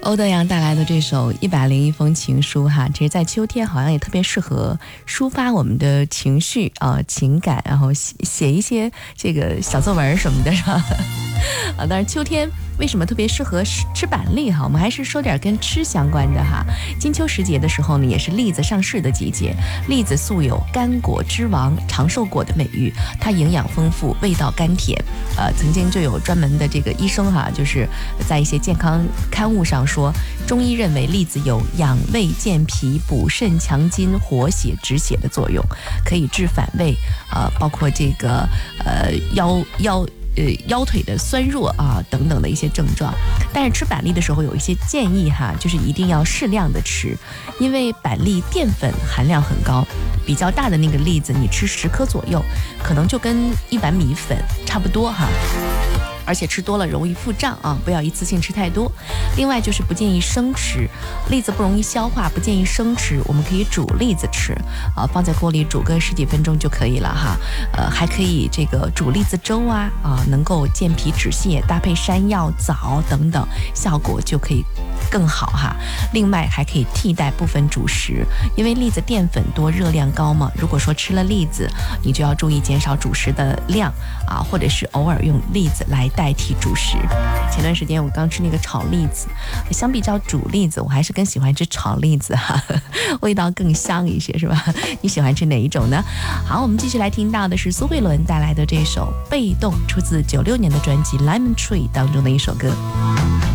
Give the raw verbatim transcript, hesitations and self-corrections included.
欧德阳带来的这首一百零一封情书哈，其实在秋天好像也特别适合抒发我们的情绪啊、呃、情感，然后写写一些这个小作文什么的，是吧？啊，当然秋天为什么特别适合吃板栗哈？我们还是说点跟吃相关的哈。金秋时节的时候呢，也是栗子上市的季节。栗子素有甘果之王、长寿果的美誉，它营养丰富，味道甘甜。呃，曾经就有专门的这个医生哈，就是在一些健康刊物上说，中医认为栗子有养胃健脾、补肾强筋、活血止血的作用，可以治反胃，呃，包括这个呃腰腰。呃，腰腿的酸弱啊等等的一些症状，但是吃板栗的时候有一些建议哈，就是一定要适量的吃，因为板栗淀粉含量很高，比较大的那个栗子你吃十颗左右，可能就跟一碗米粉差不多哈。而且吃多了容易腹胀啊，不要一次性吃太多。另外就是不建议生吃，栗子不容易消化，不建议生吃。我们可以煮栗子吃啊，放在锅里煮个十几分钟就可以了哈。呃，还可以这个煮栗子粥啊啊，能够健脾止泻，搭配山药、枣等等，效果就可以更好哈。另外还可以替代部分主食，因为栗子淀粉多，热量高嘛。如果说吃了栗子，你就要注意减少主食的量啊，或者是偶尔用栗子来代替主食。前段时间我刚吃那个炒栗子，相比较煮栗子，我还是更喜欢吃炒栗子哈，味道更香一些，是吧？你喜欢吃哪一种呢？好，我们继续来听到的是苏慧伦带来的这首《被动》，出自九六年的专辑《Lemon Tree》当中的一首歌。